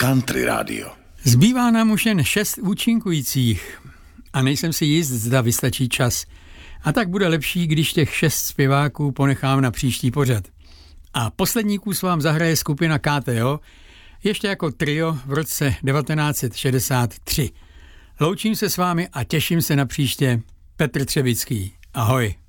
Country Radio. Zbývá nám už jen 6 účinkujících a nejsem si jist, zda vystačí čas. A tak bude lepší, když těch 6 zpěváků ponechám na příští pořad. A poslední kus vám zahraje skupina KTO, ještě jako trio v roce 1963. Loučím se s vámi a těším se na příště. Petr Třevický. Ahoj.